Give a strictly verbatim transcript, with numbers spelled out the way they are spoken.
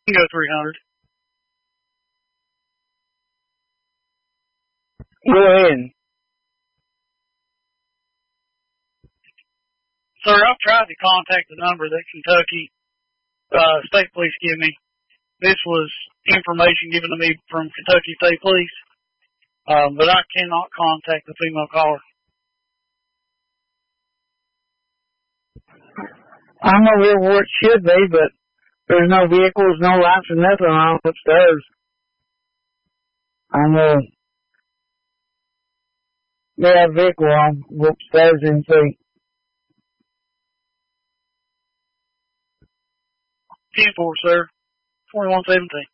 You can go three hundred. Go ahead. Sir, I've tried to contact the number that Kentucky uh, State Police gave me. This was information given to me from Kentucky State Police, um, but I cannot contact the female caller. I'm over here where it should be, but there's no vehicles, no lights, and nothing on upstairs. I'm uh, they have a vehicle on upstairs and see. ten four, sir. twenty-one seventeen.